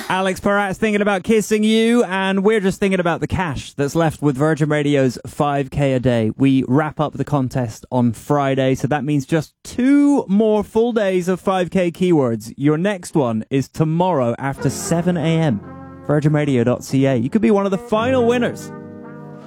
Alex Parat's thinking about kissing you, and we're just thinking about the cash that's left with Virgin Radio's 5K a day. We wrap up the contest on Friday, so that means just 2 more full days of 5K keywords. Your next one is tomorrow after 7 a.m. virginradio.ca. You could be one of the final winners.